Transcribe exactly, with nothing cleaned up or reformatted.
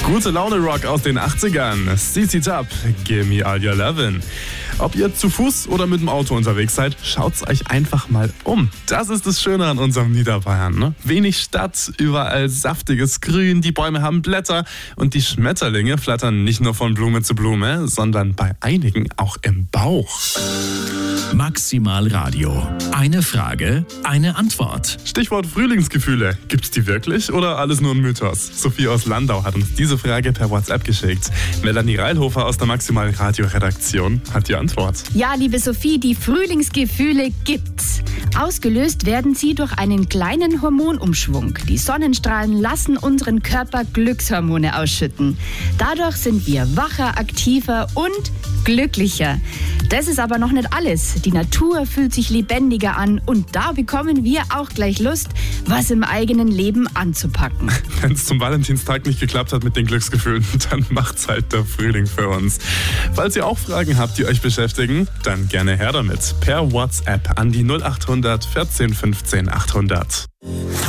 Gute Laune Rock aus den achtzigern. C C Top, Gimme All Your Lovin'. Ob ihr zu Fuß oder mit dem Auto unterwegs seid, schaut's euch einfach mal um. Das ist das Schöne an unserem Niederbayern. Ne? Wenig Stadt, überall saftiges Grün, die Bäume haben Blätter und die Schmetterlinge flattern nicht nur von Blume zu Blume, sondern bei einigen auch im Bauch. Maximal Radio. Eine Frage, eine Antwort. Stichwort Frühlingsgefühle. Gibt's die wirklich oder alles nur ein Mythos? Sophie aus Landau hat uns diese Frage per WhatsApp geschickt. Melanie Reilhofer aus der Maximal Radio Redaktion hat die Antwort. Ja, liebe Sophie, die Frühlingsgefühle gibt's. Ausgelöst werden sie durch einen kleinen Hormonumschwung. Die Sonnenstrahlen lassen unseren Körper Glückshormone ausschütten. Dadurch sind wir wacher, aktiver und glücklicher. Das ist aber noch nicht alles. Die Natur fühlt sich lebendiger an und da bekommen wir auch gleich Lust, was im eigenen Leben anzupacken. Wenn es zum Valentinstag nicht geklappt hat mit den Glücksgefühlen, dann macht's halt der Frühling für uns. Falls ihr auch Fragen habt, die euch beschäftigen, dann gerne her damit. Per WhatsApp an die null acht hundert vierzehn fünfzehn achthundert.